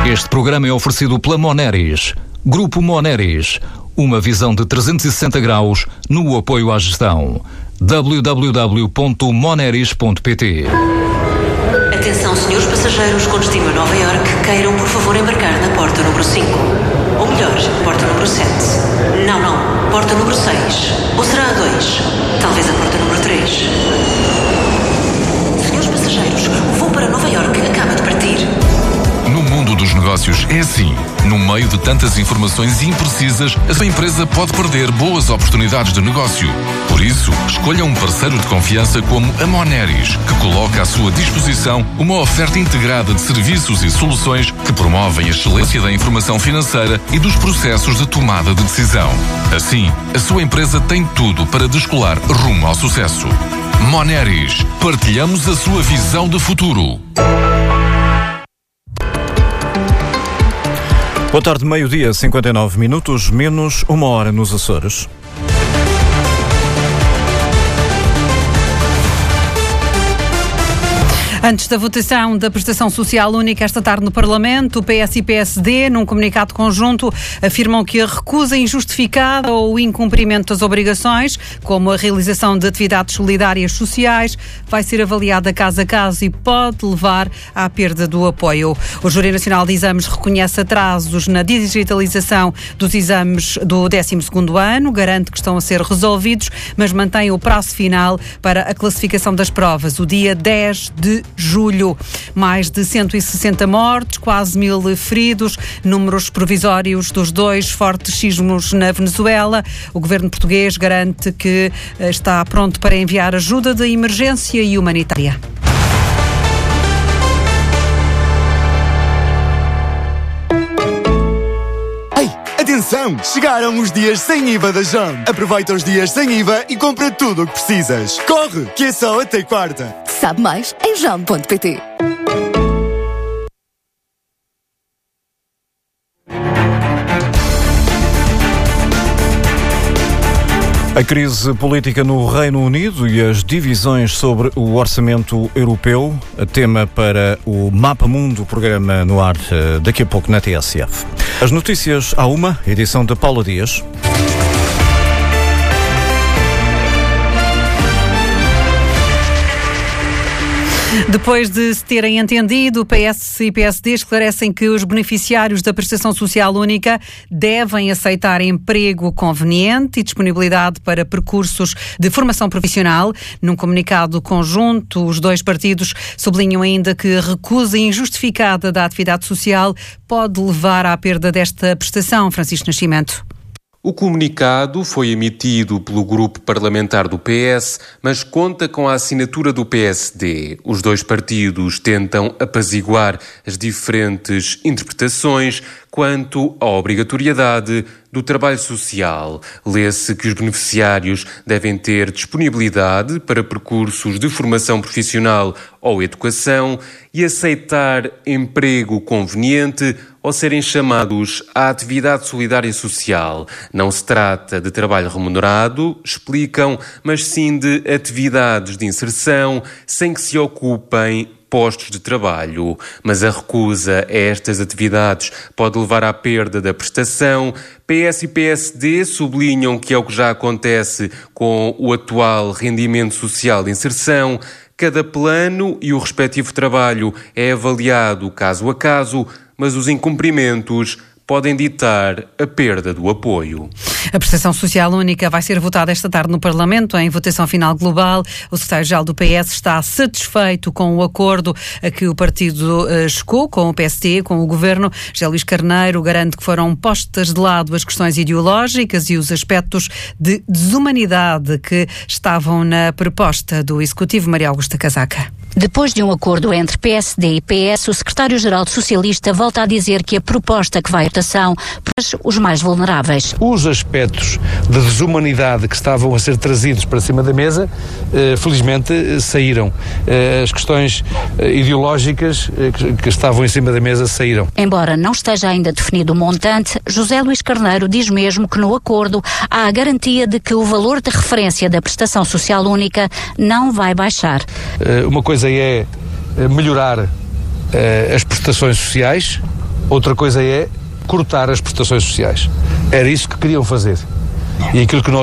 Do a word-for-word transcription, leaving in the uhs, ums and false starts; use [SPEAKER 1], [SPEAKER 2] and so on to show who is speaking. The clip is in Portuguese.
[SPEAKER 1] Este programa é oferecido pela Moneris. Grupo Moneris. Uma visão de trezentos e sessenta graus no apoio à gestão. w w w ponto moneris ponto p t.
[SPEAKER 2] Atenção, senhores passageiros com destino a Nova Iorque, queiram por favor embarcar na porta número cinco. Ou melhor, porta número sete. Não, não, porta número seis. Ou será a dois? Talvez a porta número três. Senhores passageiros, o voo para Nova Iorque acaba de partir.
[SPEAKER 3] No mundo dos negócios é assim. No meio de tantas informações imprecisas, a sua empresa pode perder boas oportunidades de negócio. Por isso, escolha um parceiro de confiança como a Moneris, que coloca à sua disposição uma oferta integrada de serviços e soluções que promovem a excelência da informação financeira e dos processos de tomada de decisão. Assim, a sua empresa tem tudo para descolar rumo ao sucesso. Moneris, partilhamos a sua visão de futuro.
[SPEAKER 4] Boa tarde, meio-dia, cinquenta e nove minutos, menos uma hora nos Açores.
[SPEAKER 5] Antes da votação da prestação social única esta tarde no Parlamento, o P S e P S D, num comunicado conjunto, afirmam que a recusa injustificada ou o incumprimento das obrigações, como a realização de atividades solidárias sociais, vai ser avaliada caso a caso e pode levar à perda do apoio. O Júri Nacional de Exames reconhece atrasos na digitalização dos exames do décimo segundo ano, garante que estão a ser resolvidos, mas mantém o prazo final para a classificação das provas, o dia dez de julho. Mais de cento e sessenta mortes, quase mil feridos, números provisórios dos dois fortes sismos na Venezuela. O governo português garante que está pronto para enviar ajuda de emergência e humanitária.
[SPEAKER 6] Atenção! Chegaram os dias sem I V A da Jam. Aproveita os dias sem I V A e compra tudo o que precisas. Corre, que é só até quarta.
[SPEAKER 7] Sabe mais em jam ponto p t.
[SPEAKER 4] A crise política no Reino Unido e as divisões sobre o orçamento europeu, tema para o Mapa Mundo, programa no ar daqui a pouco na T S F. As notícias à uma, edição de Paula Dias.
[SPEAKER 5] Depois de se terem entendido, o P S e P S D esclarecem que os beneficiários da prestação social única devem aceitar emprego conveniente e disponibilidade para percursos de formação profissional. Num comunicado conjunto, os dois partidos sublinham ainda que a recusa injustificada da atividade social pode levar à perda desta prestação. Francisco Nascimento.
[SPEAKER 8] O comunicado foi emitido pelo grupo parlamentar do P S, mas conta com a assinatura do P S D. Os dois partidos tentam apaziguar as diferentes interpretações quanto à obrigatoriedade do trabalho social. Lê-se que os beneficiários devem ter disponibilidade para percursos de formação profissional ou educação e aceitar emprego conveniente ou serem chamados à atividade solidária social. Não se trata de trabalho remunerado, explicam, mas sim de atividades de inserção sem que se ocupem postos de trabalho. Mas a recusa a estas atividades pode levar à perda da prestação. P S e P S D sublinham que é o que já acontece com o atual rendimento social de inserção. Cada plano e o respectivo trabalho é avaliado caso a caso, mas os incumprimentos podem ditar a perda do apoio.
[SPEAKER 5] A prestação social única vai ser votada esta tarde no Parlamento, em votação final global. O secretário-geral do P S está satisfeito com o acordo a que o partido uh, chegou com o P S D, com o governo. José Luís Carneiro garante que foram postas de lado as questões ideológicas e os aspectos de desumanidade que estavam na proposta do Executivo. Maria Augusta Casaca.
[SPEAKER 9] Depois de um acordo entre P S D e P S, o secretário-geral socialista volta a dizer que a proposta que vai à votação para os mais vulneráveis.
[SPEAKER 10] Os aspectos de desumanidade que estavam a ser trazidos para cima da mesa, eh, felizmente eh, saíram. Eh, as questões eh, ideológicas eh, que, que estavam em cima da mesa saíram.
[SPEAKER 9] Embora não esteja ainda definido o montante, José Luís Carneiro diz mesmo que no acordo há a garantia de que o valor de referência da prestação social única não vai baixar.
[SPEAKER 10] Eh, uma coisa é melhorar uh, as prestações sociais, outra coisa é cortar as prestações sociais. Era isso que queriam fazer. E aquilo que nós